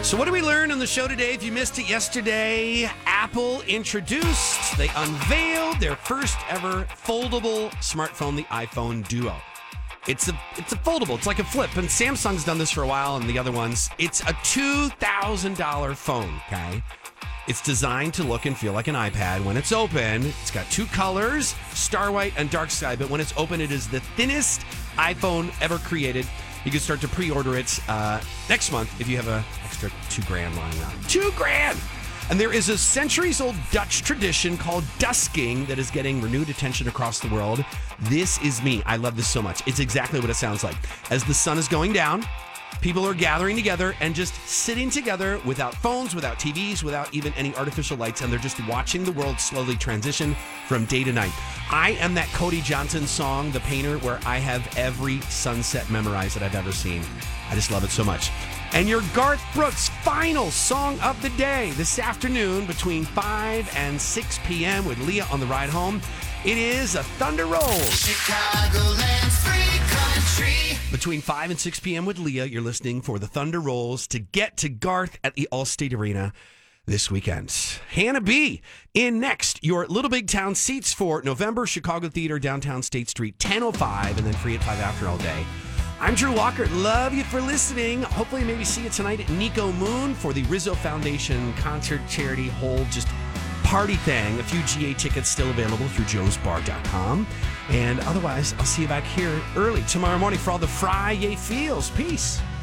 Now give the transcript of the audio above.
So what did we learn on the show today? If you missed it yesterday, Apple they unveiled their first ever foldable smartphone, the iPhone Duo. It's a foldable. It's like a flip. And Samsung's done this for a while and the other ones. It's a $2,000 phone, okay? It's designed to look and feel like an iPad. When it's open, it's got two colors, Star White and Dark Sky. But when it's open, it is the thinnest iPhone ever created. You can start to pre-order it next month if you have an extra $2,000 lying around. $2,000! And there is a centuries-old Dutch tradition called dusking that is getting renewed attention across the world. This is me. I love this so much. It's exactly what it sounds like. As the sun is going down, people are gathering together and just sitting together without phones, without TVs, without even any artificial lights, and they're just watching the world slowly transition from day to night. I am that Cody Johnson song, The Painter, where I have every sunset memorized that I've ever seen. I just love it so much. And your Garth Brooks final song of the day this afternoon between 5 and 6 p.m. with Leah on the ride home. It is a Thunder Rolls. Chicagoland's free country. Between 5 and 6 p.m. with Leah, you're listening for the Thunder Rolls to get to Garth at the Allstate Arena this weekend. Hannah B. in next. Your Little Big Town seats for November, Chicago Theater, downtown State Street, 10:05, and then free at 5 after all day. I'm Drew Walker. Love you for listening. Hopefully maybe see you tonight at Nico Moon for the Rizzo Foundation concert charity hold just party thing. A few GA tickets still available through joesbar.com. And otherwise, I'll see you back here early tomorrow morning for all the Friday feels. Peace.